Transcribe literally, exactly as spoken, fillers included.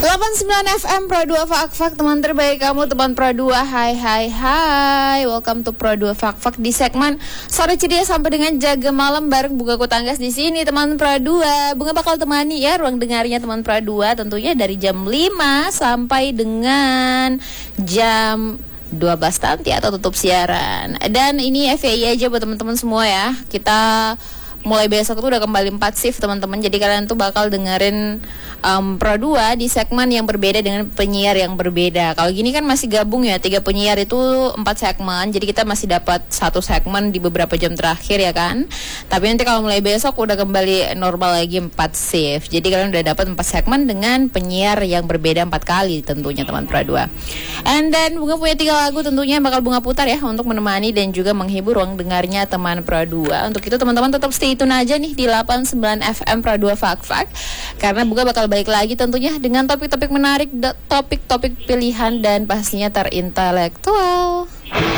delapan puluh sembilan F M Pro dua Fak-Fak, teman terbaik kamu, teman Pro dua. Hai hai hai. Welcome to Pro dua Fak-Fak di segmen Sore Ceria sampai dengan Jaga Malam bareng Bunga Kutanggas di sini, teman Pro dua. Bunga bakal temani ya ruang dengarnya teman Pro dua tentunya dari jam lima sampai dengan jam dua belas nanti atau tutup siaran. Dan ini F Y I aja buat teman-teman semua ya. Kita mulai besok tuh udah kembali empat shift teman-teman. Jadi kalian tuh bakal dengerin um, Pro dua di segmen yang berbeda dengan penyiar yang berbeda. Kalau gini kan masih gabung ya, tiga penyiar itu empat segmen. Jadi kita masih dapat satu segmen di beberapa jam terakhir ya kan. Tapi nanti kalau mulai besok udah kembali normal lagi empat shift. Jadi kalian udah dapat empat segmen dengan penyiar yang berbeda empat kali tentunya teman Pro dua. And then Bunga punya tiga lagu tentunya bakal Bunga putar ya untuk menemani dan juga menghibur ruang dengarnya teman Pro dua. Untuk itu teman-teman tetap stay tune aja nih di delapan puluh sembilan F M Pro dua Fak-Fak, karena Bunga bakal balik lagi tentunya dengan topik-topik menarik, topik-topik pilihan dan pastinya terintelektual.